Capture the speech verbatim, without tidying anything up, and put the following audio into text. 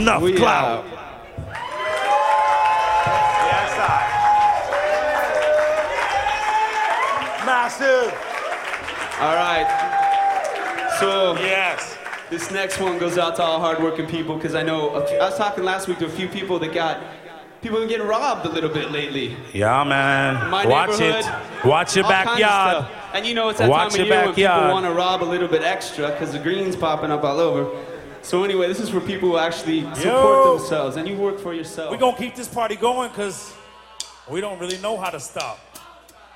enough We clout. out. Yes, sir. Massive. All right. So Yes. this next one goes out to all hardworking people because I know a few, I was talking last week to a few people that got people have been getting robbed a little bit lately. Yeah, man. My Watch neighborhood, it. Watch your all kinds of backyard. stuff. And you know it's that Watch time of your year when people backyard. want to rob a little bit extra because the green's popping up all over. So anyway, this is for people who actually support Yo. themselves and you work for yourself. We're going to keep this party going because we don't really know how to stop.